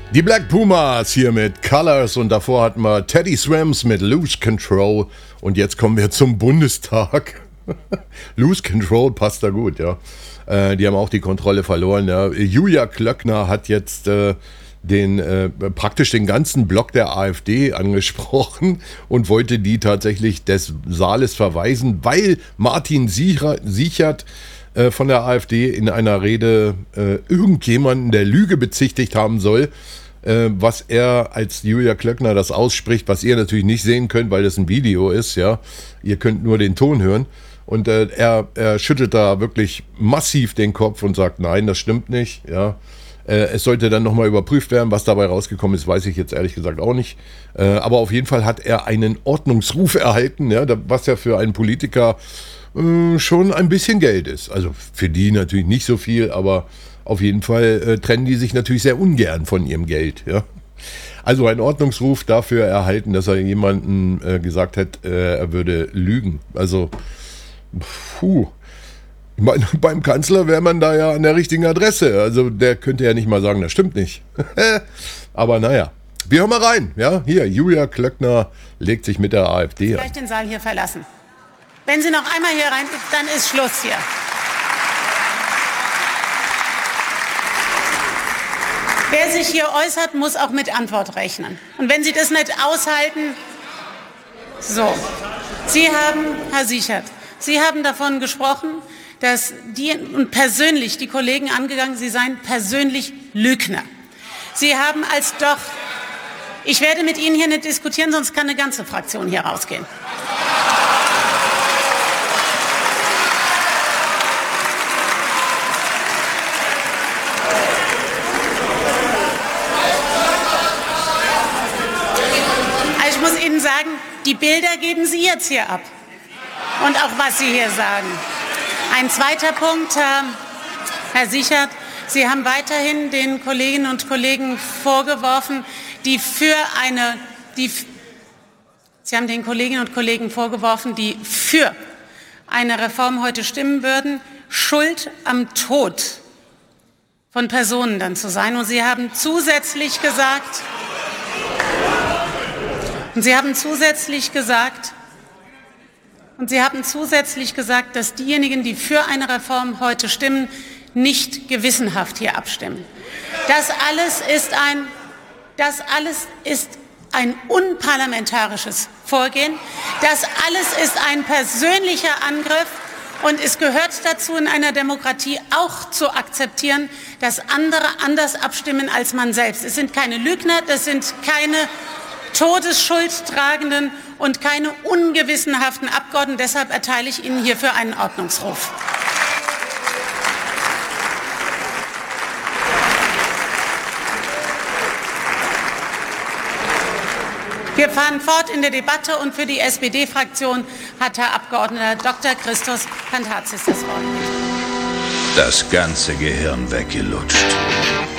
Die Black Pumas hier mit Colors und davor hatten wir Teddy Swims mit Lose Control und jetzt kommen wir zum Bundestag. Lose Control passt da gut, ja. Die haben auch die Kontrolle verloren, ja. Julia Klöckner hat jetzt praktisch den ganzen Block der AfD angesprochen und wollte die tatsächlich des Saales verweisen, weil Martin Sichert von der AfD in einer Rede irgendjemanden der Lüge bezichtigt haben soll, was er, als Julia Klöckner das ausspricht, was ihr natürlich nicht sehen könnt, weil das ein Video ist, ja. Ihr könnt nur den Ton hören. Und er schüttelt da wirklich massiv den Kopf und sagt, nein, das stimmt nicht, ja. Es sollte dann nochmal überprüft werden, was dabei rausgekommen ist, weiß ich jetzt ehrlich gesagt auch nicht. Aber auf jeden Fall hat er einen Ordnungsruf erhalten, ja, was ja für einen Politiker schon ein bisschen Geld ist. Also für die natürlich nicht so viel, aber auf jeden Fall trennen die sich natürlich sehr ungern von ihrem Geld. Ja? Also ein Ordnungsruf dafür erhalten, dass er jemanden gesagt hat, er würde lügen. Also, beim Kanzler wäre man da ja an der richtigen Adresse. Also der könnte ja nicht mal sagen, das stimmt nicht. Aber naja, wir hören mal rein. Ja? Hier, Julia Klöckner legt sich mit der AfD an. Vielleicht den Saal hier verlassen. Wenn Sie noch einmal hier rein, dann ist Schluss hier. Wer sich hier äußert, muss auch mit Antwort rechnen. Und wenn Sie das nicht aushalten, so. Sie haben, Herr Sichert, Sie haben davon gesprochen, dass und persönlich die Kollegen angegangen, Sie seien persönlich Lügner. Sie haben ich werde mit Ihnen hier nicht diskutieren, sonst kann eine ganze Fraktion hier rausgehen. Ich muss Ihnen sagen, die Bilder geben Sie jetzt hier ab. Und auch was Sie hier sagen. Ein zweiter Punkt, Herr Sichert, Sie haben weiterhin den Kolleginnen und Kollegen vorgeworfen, die für eine Reform heute stimmen würden, schuld am Tod von Personen dann zu sein. Und Sie haben zusätzlich gesagt, dass diejenigen, die für eine Reform heute stimmen, nicht gewissenhaft hier abstimmen. Das alles ist ein unparlamentarisches Vorgehen. Das alles ist ein persönlicher Angriff. Und es gehört dazu, in einer Demokratie auch zu akzeptieren, dass andere anders abstimmen als man selbst. Es sind keine Lügner, das sind keine Todesschuldtragenden und keine ungewissenhaften Abgeordneten. Deshalb erteile ich Ihnen hierfür einen Ordnungsruf. Wir fahren fort in der Debatte und für die SPD-Fraktion hat Herr Abgeordneter Dr. Christos Pantazis das Wort. Das ganze Gehirn weggelutscht.